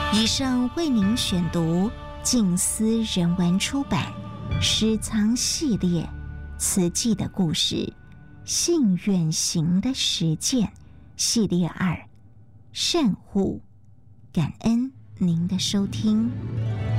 以上为您选读静思人文出版诗藏系列慈济的故事信愿行的实践系列2，善护。感恩您的收听。